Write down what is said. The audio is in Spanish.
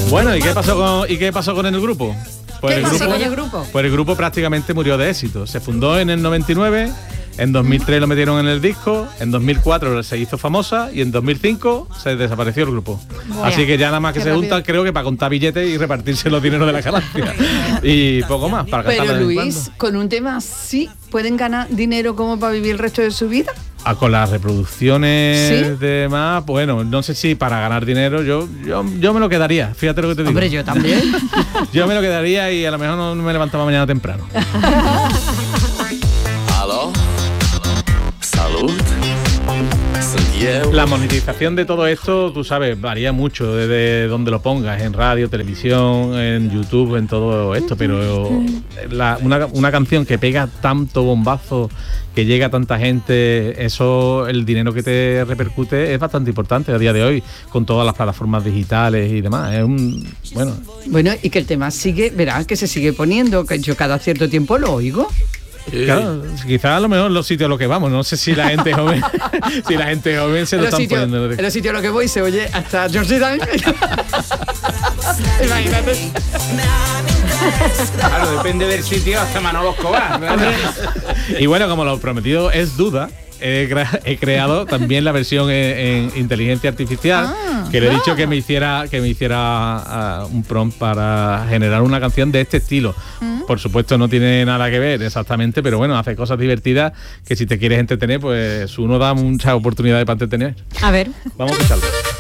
Bueno, ¿y qué pasó con el grupo? ¿Qué pasó con el grupo? Pues el grupo prácticamente murió de éxito. Se fundó en el 99, en 2003 lo metieron en el disco, en 2004 se hizo famosa y en 2005 se desapareció el grupo. Bueno, así que ya nada más que se juntan, creo que para contar billetes y repartirse los dineros de la galaxia. Y poco más para cantar. Pero Luis, con un tema así, ¿pueden ganar dinero como para vivir el resto de su vida? Con las reproducciones, ¿sí? De más, bueno, no sé si para ganar dinero, yo me lo quedaría, fíjate lo que te digo. Hombre, yo también. Yo me lo quedaría y a lo mejor no me levantaba mañana temprano. ¿Aló? ¿Salud? La monetización de todo esto, tú sabes, varía mucho desde donde lo pongas, en radio, televisión, en YouTube, en todo esto, pero una canción que pega tanto bombazo, que llega a tanta gente, eso, el dinero que te repercute es bastante importante a día de hoy, con todas las plataformas digitales y demás. Es Bueno, y que el tema sigue, verás que se sigue poniendo, que yo cada cierto tiempo lo oigo. Claro, quizás a lo mejor los sitios a los que vamos, no sé si la gente joven se lo están poniendo. En los sitios a los que voy se oye hasta George Dan. Imagínate. Claro, depende del sitio hasta Manolo Escobar. Y bueno, como lo prometido es duda, he creado también la versión en inteligencia artificial, que le he dicho que me hiciera un prompt para generar una canción de este estilo. Por supuesto no tiene nada que ver exactamente, pero bueno, hace cosas divertidas que si te quieres entretener, pues uno da muchas oportunidades para entretener. A ver. Vamos a escucharlo.